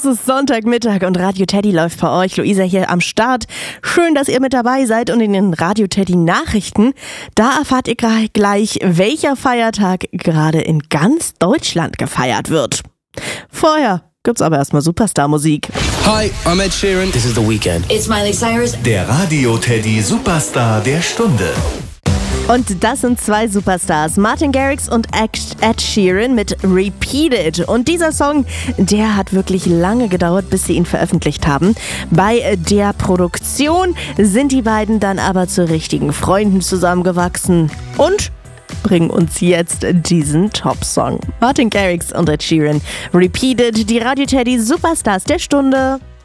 ist Sonntagmittag und Radio Teddy läuft für euch. Luisa hier am Start. Schön, dass ihr mit dabei seid und in den Radio Teddy Nachrichten, da erfahrt ihr gleich, welcher Feiertag gerade in ganz Deutschland gefeiert wird. Vorher gibt's aber erstmal Superstar-Musik. Hi, I'm Ed Sheeran. This is The Weeknd. It's Miley Cyrus. Der Radio Teddy Superstar der Stunde. Und das sind zwei Superstars, Martin Garrix und Ed Sheeran mit Repeat It. Und dieser Song, der hat wirklich lange gedauert, bis sie ihn veröffentlicht haben. Bei der Produktion sind die beiden dann aber zu richtigen Freunden zusammengewachsen und bringen uns jetzt diesen Top-Song. Martin Garrix und Ed Sheeran, Repeat It, die Radio Teddy Superstars der Stunde.